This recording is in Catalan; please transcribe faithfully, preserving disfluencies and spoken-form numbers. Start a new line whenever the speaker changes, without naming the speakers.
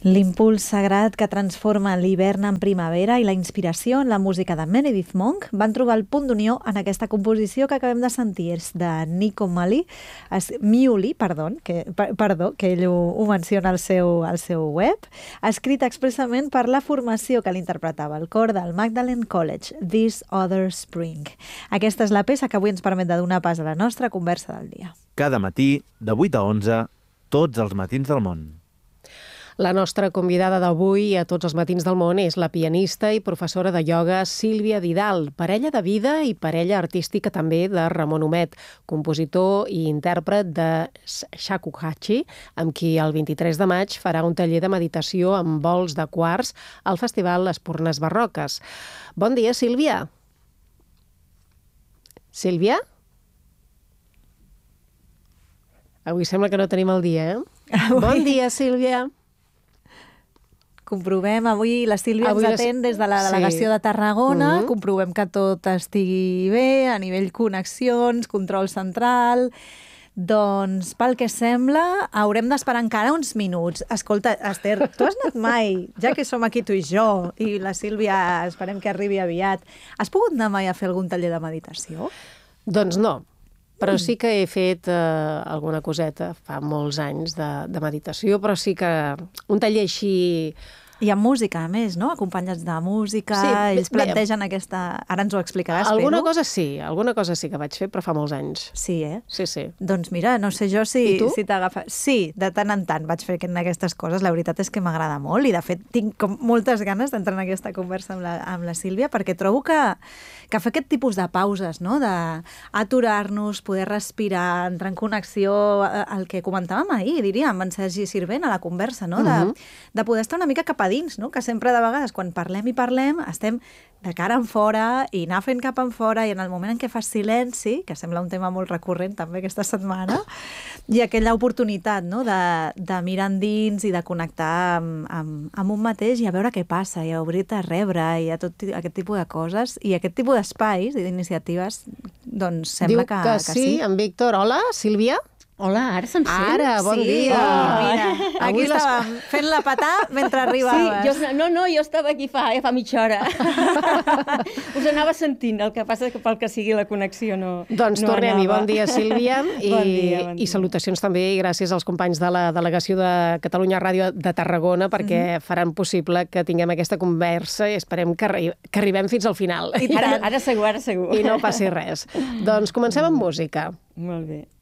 L'impuls sagrat que transforma l'hivern en primavera i la inspiració en la música de Meredith Monk van trobar el punt d'unió en aquesta composició que acabem de sentir. És de Nico Muhly, es, Muhly, perdó, que, per, perdó, que ell ho, ho menciona al seu, al seu web, escrita expressament per la formació que l'interpretava, el cor del Magdalen College, This Other Spring. Aquesta és la peça que avui ens permet de donar pas a la nostra conversa del dia.
Cada matí, de vuit a onze, tots els matins del món.
La nostra convidada d'avui a Tots els matins del món és la pianista i professora de ioga Sílvia Vidal, parella de vida i parella artística també de Ramon Humet, compositor i intèrpret de shakuhachi, amb qui el vint-i-tres de maig farà un taller de meditació amb bols de quars al Festival Espurnes Barroques. Bon dia, Sílvia. Sílvia? Avui sembla que no tenim el dia, eh? Bon dia, Sílvia.
Comprovem, avui la Sílvia avui ens atén des de la delegació sí. de Tarragona, mm-hmm. comprovem que tot estigui bé, a nivell connexions, control central. Doncs, pel que sembla, haurem d'esperar encara uns minuts. Escolta, Esther, tu has anat mai, ja que som aquí tu i jo, i la Sílvia esperem que arribi aviat, has pogut anar mai a fer algun taller de meditació?
Doncs no. Però sí que he fet eh, alguna coseta fa molts anys de, de meditació, però sí que un taller així...
I amb música, a més, no? Acompanyats de música, sí, ells bé, plantegen bé. aquesta... Ara ens ho explicaràs,
alguna
espero.
cosa sí, alguna cosa sí que vaig fer, però fa molts anys.
Sí, eh?
Sí, sí.
Doncs mira, no sé jo si,
I tu?
si t'agafa... Sí, de tant en tant vaig fer aquestes coses. La veritat és que m'agrada molt i, de fet, tinc com moltes ganes d'entrar en aquesta conversa amb la, amb la Sílvia, perquè trobo que, que fer aquest tipus de pauses, no? D'aturar-nos, poder respirar, entrar en connexió, el que comentàvem ahir, diríem, amb en Sergi Sirvent a la conversa, no? De, uh-huh. de poder estar una mica cap a dins, no? Que sempre de vegades quan parlem i parlem estem de cara en fora i anar fent cap en fora i en el moment en què fas silenci, que sembla un tema molt recurrent també aquesta setmana, i aquella oportunitat, no? de, de mirar endins i de connectar amb, amb, amb un mateix i a veure què passa i a obrir-te a rebre i a tot aquest tipus de coses i aquest tipus d'espais i d'iniciatives, doncs sembla
Diu
que,
que,
que
sí.
sí.
En Víctor, hola, Sílvia?
Hola, ara se'm sent?
Ara, bon
sí,
dia.
Oh, mira, aquí les... estàvem fent la patà mentre arribaves.
Sí, jo, no, no, jo estava aquí fa, ja fa mitja hora. Us anava sentint, el que passa és que pel que sigui la connexió no
Doncs
no
tornem-hi. Bon dia, Sílvia. I,
bon dia, bon dia.
I salutacions també i gràcies als companys de la delegació de Catalunya Ràdio de Tarragona perquè mm-hmm. faran possible que tinguem aquesta conversa i esperem que, arri que arribem fins al final.
I ara, ara segur, ara segur.
I no passi res. Doncs comencem amb música.
Molt bé.